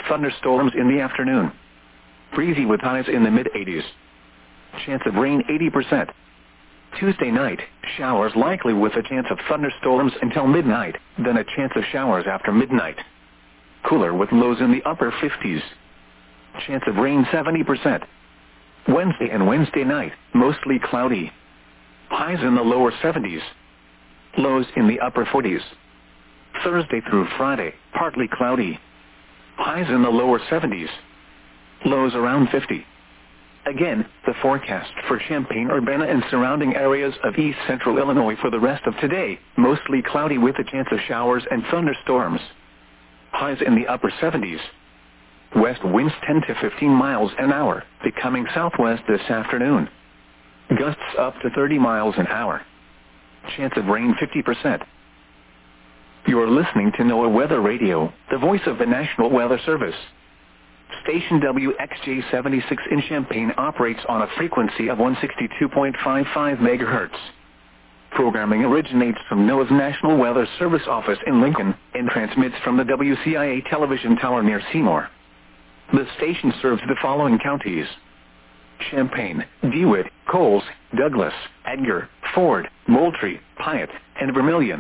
thunderstorms in the afternoon. Breezy with highs in the mid-80s. Chance of rain 80%. Tuesday night, showers likely with a chance of thunderstorms until midnight, then a chance of showers after midnight. Cooler with lows in the upper 50s. Chance of rain 70%. Wednesday and Wednesday night, mostly cloudy. Highs in the lower 70s. Lows in the upper 40s. Thursday through Friday, partly cloudy. Highs in the lower 70s. Lows around 50. Again, the forecast for Champaign-Urbana and surrounding areas of east central Illinois for the rest of today, mostly cloudy with a chance of showers and thunderstorms. Highs in the upper 70s. West winds 10 to 15 miles an hour, becoming southwest this afternoon. Gusts up to 30 miles an hour. Chance of rain 50%. You're listening to NOAA Weather Radio, the voice of the National Weather Service. Station WXJ-76 in Champaign operates on a frequency of 162.55 MHz. Programming originates from NOAA's National Weather Service office in Lincoln and transmits from the WCIA television tower near Seymour. The station serves the following counties: Champaign, DeWitt, Coles, Douglas, Edgar, Ford, Moultrie, Piatt, and Vermilion.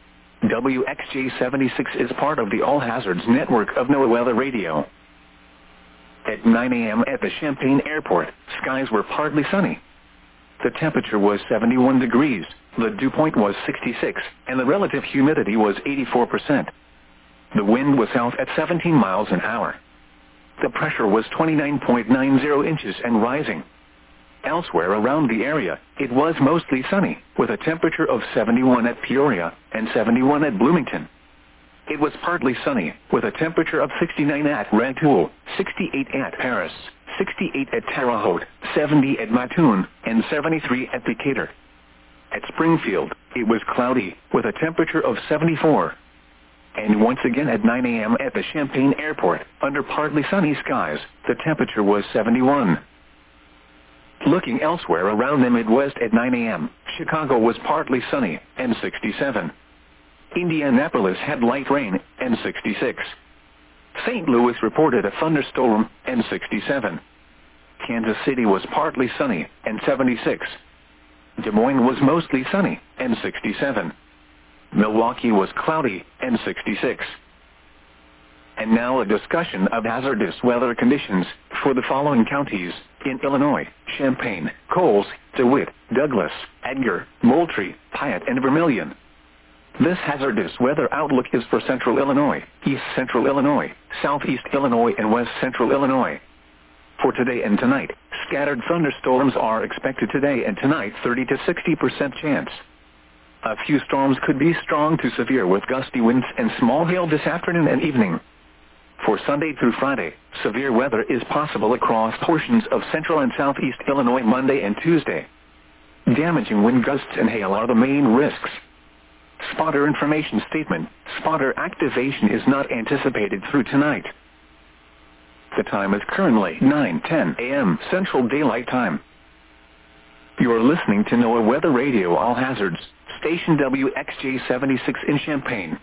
WXJ-76 is part of the All Hazards network of NOAA Weather Radio. At 9 a.m. at the Champaign Airport, skies were partly sunny. The temperature was 71 degrees, the dew point was 66, and the relative humidity was 84%. The wind was south at 17 miles an hour. The pressure was 29.90 inches and rising. Elsewhere around the area, it was mostly sunny, with a temperature of 71 at Peoria and 71 at Bloomington. It was partly sunny, with a temperature of 69 at Rantoul, 68 at Paris, 68 at Terre Haute, 70 at Mattoon, and 73 at Decatur. At Springfield, it was cloudy, with a temperature of 74. And once again at 9 a.m. at the Champaign Airport, under partly sunny skies, the temperature was 71. Looking elsewhere around the Midwest at 9 a.m., Chicago was partly sunny, and 67. Indianapolis had light rain, and 66. St. Louis reported a thunderstorm, and 67. Kansas City was partly sunny, and 76. Des Moines was mostly sunny, and 67. Milwaukee was cloudy, and 66. And now a discussion of hazardous weather conditions for the following counties in Illinois: Champaign, Coles, DeWitt, Douglas, Edgar, Moultrie, Piatt, and Vermilion. This hazardous weather outlook is for central Illinois, east central Illinois, southeast Illinois, and west central Illinois. For today and tonight, scattered thunderstorms are expected today and tonight, 30 to 60% chance. A few storms could be strong to severe with gusty winds and small hail this afternoon and evening. For Sunday through Friday, severe weather is possible across portions of central and southeast Illinois Monday and Tuesday. Damaging wind gusts and hail are the main risks. Spotter information statement: spotter activation is not anticipated through tonight. The time is currently 9:10 a.m. Central Daylight Time. You are listening to NOAA Weather Radio All Hazards, station WXJ-76 in Champaign.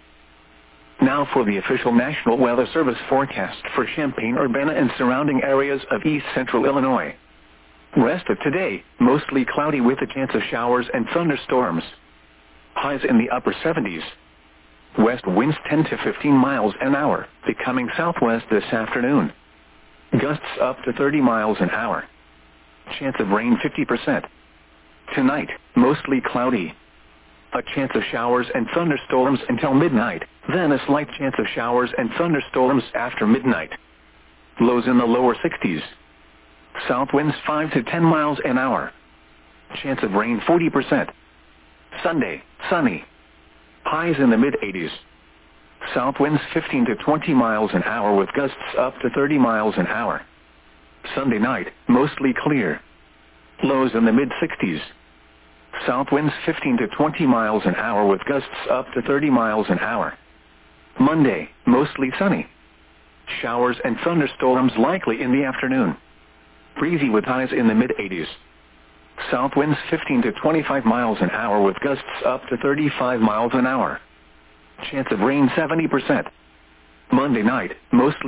Now for the official National Weather Service forecast for Champaign-Urbana and surrounding areas of east central Illinois. Rest of today, mostly cloudy with a chance of showers and thunderstorms. Highs in the upper 70s. West winds 10 to 15 miles an hour, becoming southwest this afternoon. Gusts up to 30 miles an hour. Chance of rain 50%. Tonight, mostly cloudy. A chance of showers and thunderstorms until midnight, then a slight chance of showers and thunderstorms after midnight. Lows in the lower 60s. South winds 5 to 10 miles an hour. Chance of rain 40%. Sunday, sunny. Highs in the mid-80s. South winds 15 to 20 miles an hour with gusts up to 30 miles an hour. Sunday night, mostly clear. Lows in the mid-60s. South winds 15 to 20 miles an hour with gusts up to 30 miles an hour. Monday, mostly sunny. Showers and thunderstorms likely in the afternoon. Breezy with highs in the mid-80s. South winds 15 to 25 miles an hour with gusts up to 35 miles an hour. Chance of rain 70%. Monday night, mostly